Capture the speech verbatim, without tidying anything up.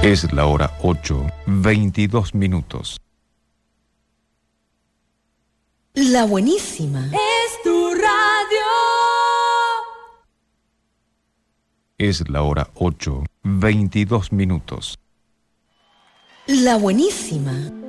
Es la hora ocho, veintidós minutos. La buenísima. Es tu radio. Es la hora ocho, veintidós minutos. La buenísima.